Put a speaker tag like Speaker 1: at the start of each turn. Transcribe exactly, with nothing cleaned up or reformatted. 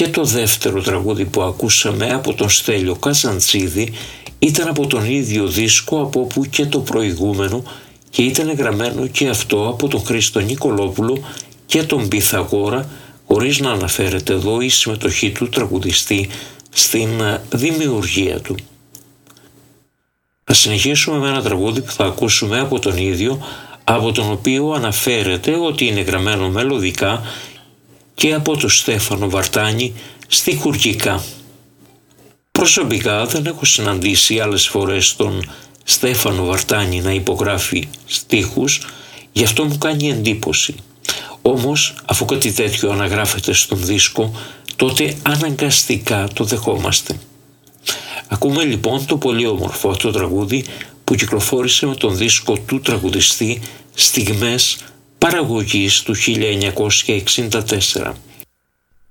Speaker 1: Και το δεύτερο τραγούδι που ακούσαμε από τον Στέλιο Καζαντζίδη ήταν από τον ίδιο δίσκο από όπου και το προηγούμενο και ήταν γραμμένο και αυτό από τον Χρήστο Νικολόπουλο και τον Πυθαγόρα, χωρίς να αναφέρεται εδώ η συμμετοχή του τραγουδιστή στην δημιουργία του. Θα συνεχίσουμε με ένα τραγούδι που θα ακούσουμε από τον ίδιο, από τον οποίο αναφέρεται ότι είναι γραμμένο μελωδικά και από τον Στέφανο Βαρτάνη στιχουργικά. Προσωπικά δεν έχω συναντήσει άλλες φορές τον Στέφανο Βαρτάνη να υπογράφει στίχους, γι' αυτό μου κάνει εντύπωση. Όμως, αφού κάτι τέτοιο αναγράφεται στον δίσκο, τότε αναγκαστικά το δεχόμαστε. Ακούμε λοιπόν το πολύ όμορφο αυτό τραγούδι που κυκλοφόρησε με τον δίσκο του τραγουδιστή Στιγμές, παραγωγής του χίλια εννιακόσια εξήντα τέσσερα.